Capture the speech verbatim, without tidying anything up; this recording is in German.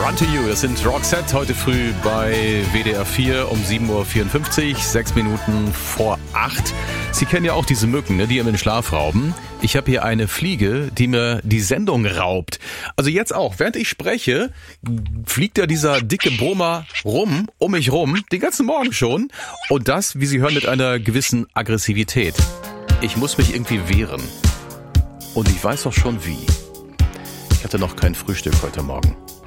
Run to You, das sind Roxette heute früh bei W D R vier um sieben Uhr vierundfünfzig, sechs Minuten vor acht. Sie kennen ja auch diese Mücken, ne, die einem den Schlaf rauben. Ich habe hier eine Fliege, die mir die Sendung raubt. Also jetzt auch, während ich spreche, fliegt ja dieser dicke Brummer rum, um mich rum, den ganzen Morgen schon. Und das, wie Sie hören, mit einer gewissen Aggressivität. Ich muss mich irgendwie wehren. Und ich weiß auch schon wie. Ich hatte noch kein Frühstück heute Morgen.